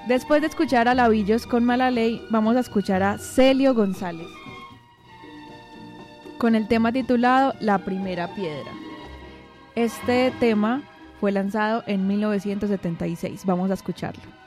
Después de escuchar a Labillos con Mala Ley, vamos a escuchar a Celio González con el tema titulado La Primera Piedra. Este tema fue lanzado en 1976. Vamos a escucharlo.